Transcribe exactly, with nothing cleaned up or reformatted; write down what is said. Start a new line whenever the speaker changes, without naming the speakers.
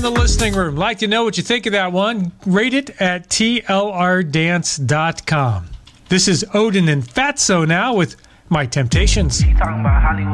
the listening room. Like to know what you think of that one? Rate it at T L R dance dot com. This is Odin and Fatso now with My Temptations.
She talking about Hollywood.